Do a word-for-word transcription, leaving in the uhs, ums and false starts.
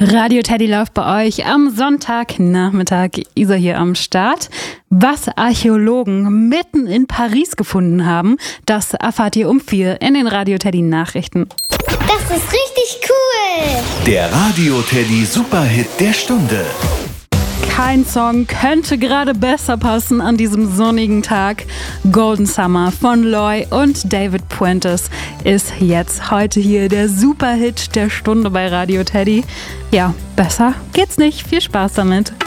Radio Teddy läuft bei euch am Sonntagnachmittag. Isa hier am Start. Was Archäologen mitten in Paris gefunden haben, das erfahrt ihr um vier in den Radio Teddy Nachrichten. Das ist richtig cool! Der Radio Teddy Superhit der Stunde. Kein Song könnte gerade besser passen an diesem sonnigen Tag. Golden Summer von Loy und David Puentes ist jetzt heute hier der Superhit der Stunde bei Radio Teddy. Ja, besser geht's nicht. Viel Spaß damit.